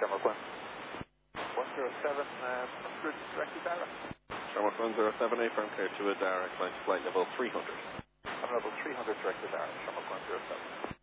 Shamrock 107, direct to Dara. Shamrock 107, firm clear to Dara, climb to flight level 300. Level 300, direct to Dara, Shamrock 107.